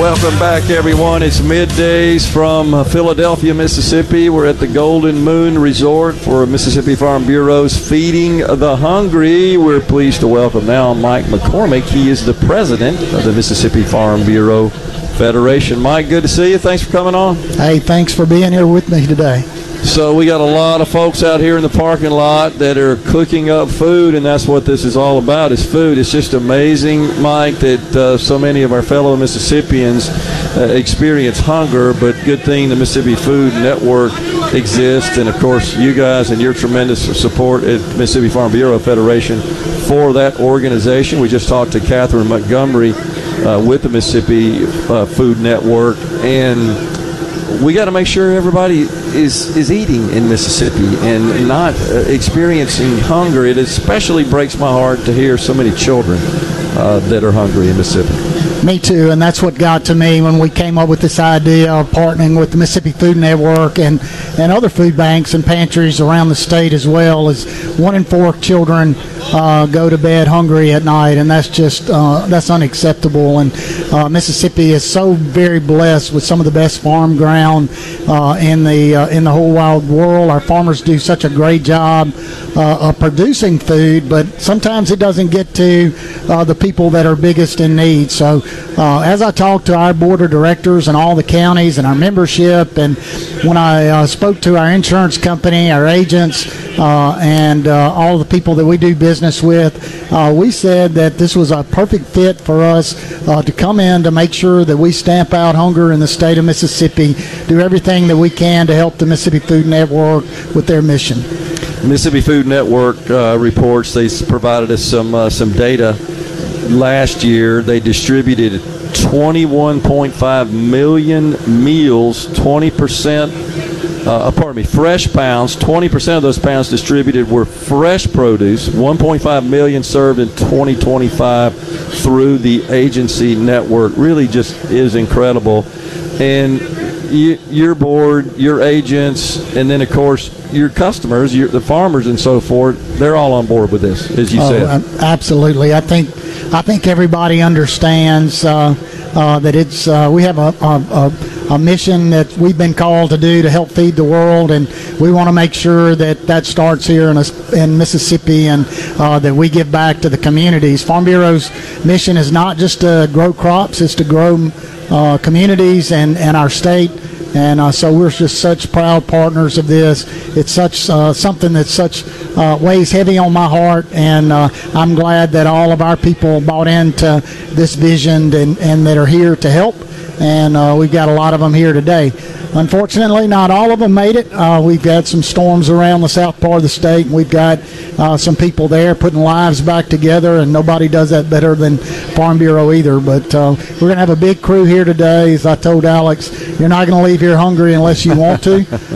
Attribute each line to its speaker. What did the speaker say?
Speaker 1: Welcome back, everyone. It's middays from Philadelphia, Mississippi. We're at the Golden Moon Resort for Mississippi Farm Bureau's Feeding the Hungry. We're pleased to welcome now Mike McCormick. He is the president of the Mississippi Farm Bureau Federation. Mike, good to see you. Thanks for coming on.
Speaker 2: Hey, thanks for being here with me today.
Speaker 1: So we got a lot of folks out here in the parking lot that are cooking up food, and that's what this is all about, is food. It's just amazing, Mike, that so many of our fellow Mississippians experience hunger, but good thing the Mississippi Food Network exists, and, of course, you guys and your tremendous support at Mississippi Farm Bureau Federation for that organization. We just talked to Catherine Montgomery with the Mississippi Food Network, and we got to make sure everybody is eating in Mississippi and not experiencing hunger. It especially breaks my heart to hear so many children that are hungry in Mississippi.
Speaker 2: Me too, and that's what got to me when we came up with this idea of partnering with the Mississippi Food Network and other food banks and pantries around the state as well. Is 1 in 4 children go to bed hungry at night, and that's just that's unacceptable. And Mississippi is so very blessed with some of the best farm ground in the whole wide world. Our farmers do such a great job of producing food, but sometimes it doesn't get to the people that are biggest in need. So as I talked to our board of directors and all the counties and our membership, and when I spoke to our insurance company, our agents, and all the people that we do business with, we said that this was a perfect fit for us to come in to make sure that we stamp out hunger in the state of Mississippi, do everything that we can to help the Mississippi Food Network with their mission.
Speaker 1: Mississippi Food Network reports, they provided us some data. Last year, they distributed 21.5 million meals, 20%, fresh pounds. 20% of those pounds distributed were fresh produce. 1.5 million served in 2025 through the agency network. Really just is incredible. And your board, your agents, and then, of course, your customers, the farmers and so forth, they're all on board with this, as you said.
Speaker 2: Absolutely. I think everybody understands that it's we have a mission that we've been called to do to help feed the world, and we want to make sure that starts here in Mississippi, and that we give back to the communities. Farm Bureau's mission is not just to grow crops, it's to grow communities and our state. And so we're just such proud partners of this. It's such something that's weighs heavy on my heart, and I'm glad that all of our people bought into this vision and that are here to help. And we've got a lot of them here today. Unfortunately, not all of them made it. We've had some storms around the south part of the state, and we've got some people there putting lives back together, and nobody does that better than Farm Bureau either. But we're going to have a big crew here today. As I told Alex, you're not going to leave here hungry unless you want to.